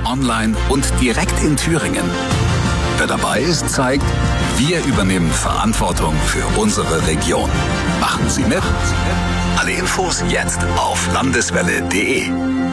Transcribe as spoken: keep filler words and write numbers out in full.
online und direkt in Thüringen. Wer dabei ist, zeigt, wir übernehmen Verantwortung für unsere Region. Machen Sie mit? Alle Infos jetzt auf landeswelle punkt de.